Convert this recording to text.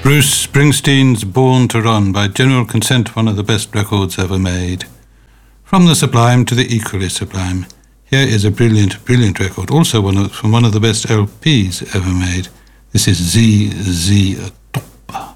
Bruce Springsteen's Born to Run, by general consent one of the best records ever made. From the sublime to the equally sublime. Here is a brilliant, brilliant record, also from one of the best LPs ever made. This is ZZ